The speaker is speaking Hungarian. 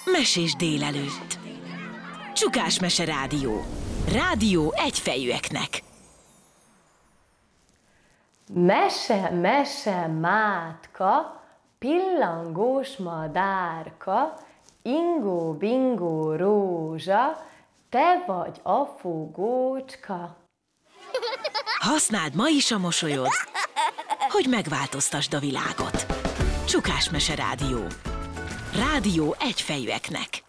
Mesés délelőtt. Csukás Mese Rádió. Rádió egyfejűeknek. Mese, mese, mátka, pillangós madárka, ingó, bingó, rózsa, te vagy a fúgócska. Használd ma is a mosolyod, hogy megváltoztasd a világot. Csukás Mese Rádió. Rádió egyfejűeknek.